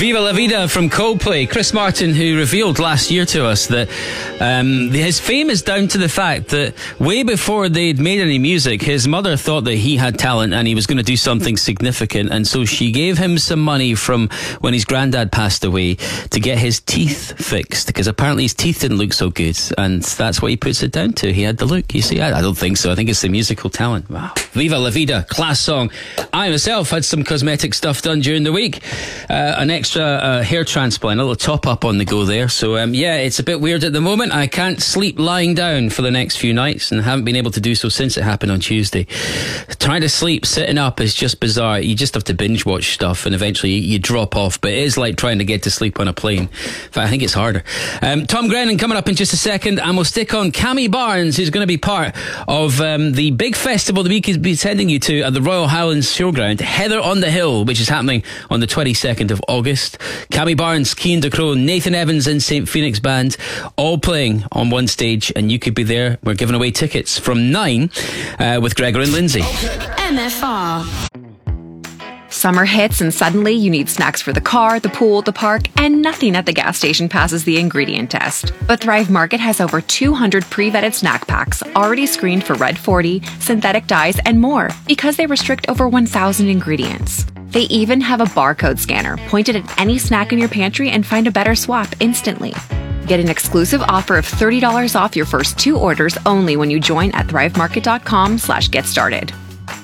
Viva La Vida from Coldplay. Chris Martin, who revealed last year to us that his fame is down to the fact that way before they'd made any music, his mother thought that he had talent and he was going to do something significant, and so she gave him some money from when his granddad passed away to get his teeth fixed, because apparently his teeth didn't look so good, and that's what he puts it down to. He had the look. You see, I don't think so. I think it's the musical talent. Wow. Viva La Vida, class song. I myself had some cosmetic stuff done during the week. An extra hair transplant, a little top up on the go there. So yeah, it's a bit weird at the moment. I can't sleep lying down for the next few nights, and haven't been able to do so since it happened on Tuesday. Trying to sleep sitting up is just bizarre. You just have to binge watch stuff and eventually you drop off, but it is like trying to get to sleep on a plane. In fact, I think it's harder. Tom Grennan coming up in just a second, and we'll stick on Cammy Barnes, who's going to be part of the big festival that we could be sending you to at the Royal Highlands Showground, Heather on the Hill, which is happening on the 22nd of August. Cammy Barnes, Cian de Croo, Nathan Evans and St. Phoenix Band, all playing on one stage, and you could be there. We're giving away tickets from 9 with Gregor and Lindsay. MFR. Summer hits and suddenly you need snacks for the car, the pool, the park, and nothing at the gas station passes the ingredient test. But Thrive Market has over 200 pre-vetted snack packs already screened for Red 40, synthetic dyes, and more because they restrict over 1,000 ingredients. They even have a barcode scanner pointed at any snack in your pantry and find a better swap instantly. Get an exclusive offer of $30 off your first 2 orders only when you join at thrivemarket.com/getstarted.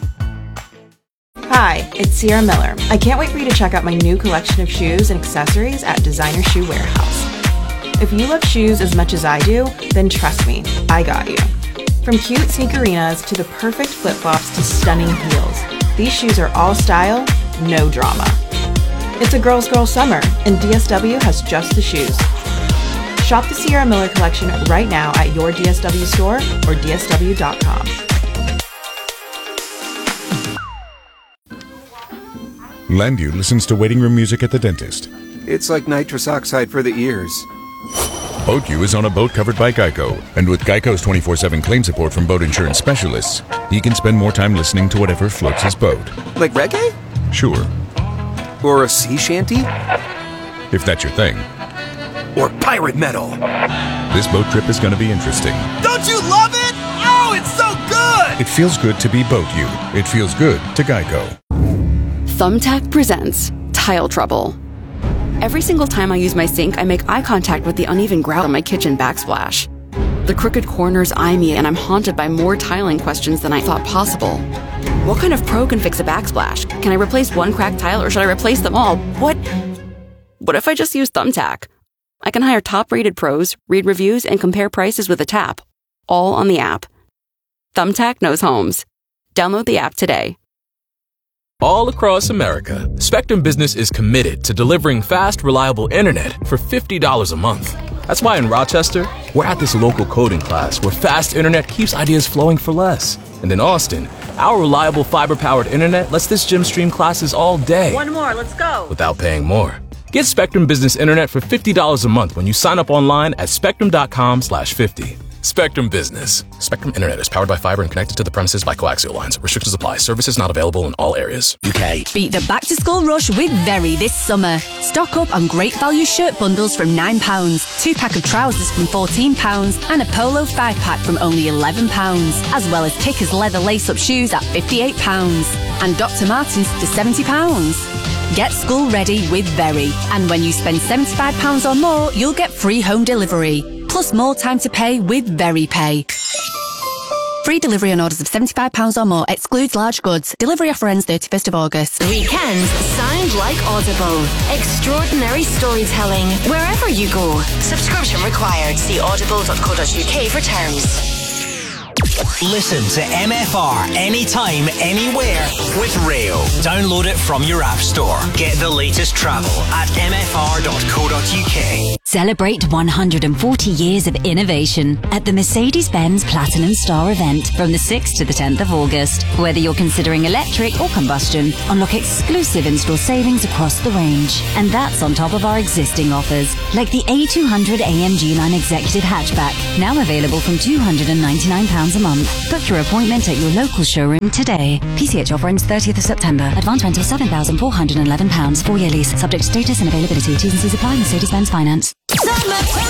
Hi, it's Sierra Miller. I can't wait for you to check out my new collection of shoes and accessories at Designer Shoe Warehouse. If you love shoes as much as I do, then trust me, I got you. From cute sneakerinas to the perfect flip-flops to stunning heels, these shoes are all style, no drama. It's a girl's girl summer, and DSW has just the shoes. Shop the Sierra Miller collection right now at your DSW store or dsw.com. Landu listens to waiting room music at the dentist. It's like nitrous oxide for the ears. BoatU is on a boat covered by Geico, and with Geico's 24/7 claim support from boat insurance specialists, he can spend more time listening to whatever floats his boat. Like reggae? Sure. Or a sea shanty? If that's your thing. Or pirate metal? This boat trip is going to be interesting. Don't you love it? Oh, it's so good! It feels good to be BoatU. It feels good to Geico. Thumbtack presents Tile Trouble. Every single time I use my sink, I make eye contact with the uneven grout on my kitchen backsplash. The crooked corners eye me, and I'm haunted by more tiling questions than I thought possible. What kind of pro can fix a backsplash? Can I replace one cracked tile, or should I replace them all? What if I just use Thumbtack? I can hire top-rated pros, read reviews, and compare prices with a tap, all on the app. Thumbtack knows homes. Download the app today. All across America, Spectrum Business is committed to delivering fast, reliable internet for $50 a month. That's why in Rochester, we're at this local coding class where fast internet keeps ideas flowing for less. And in Austin, our reliable fiber-powered internet lets this gym stream classes all day. One more, let's go. Without paying more. Get Spectrum Business Internet for $50 a month when you sign up online at spectrum.com/50. Spectrum Business. Spectrum Internet is powered by fiber and connected to the premises by coaxial lines. Restrictions apply. Services not available in all areas. UK. Beat the back-to-school rush with Very this summer. Stock up on great value shirt bundles from £9, 2-pack of trousers from £14, and a polo 5-pack from only £11, as well as Kickers leather lace-up shoes at £58, and Dr. Martens to £70. Get school ready with Very, and when you spend £75 or more, you'll get free home delivery. Plus more time to pay with Very Pay. Free delivery on orders of £75 or more. Excludes large goods. Delivery offer ends 31st of August. Weekends sound like Audible. Extraordinary storytelling wherever you go. Subscription required. See audible.co.uk for terms. Listen to MFR anytime, anywhere with Rail. Download it from your app store. Get the latest travel at mfr.co.uk. Celebrate 140 years of innovation at the Mercedes-Benz Platinum Star event from the 6th to the 10th of August. Whether you're considering electric or combustion, unlock exclusive in-store savings across the range. And that's on top of our existing offers, like the A200 AMG Line Executive Hatchback, now available from £299 a month. Book your appointment at your local showroom today. PCH offer ends 30th of September. Advance rental £7,411. 4-year lease, subject to status and availability. T's and C's apply. Mercedes-Benz Finance.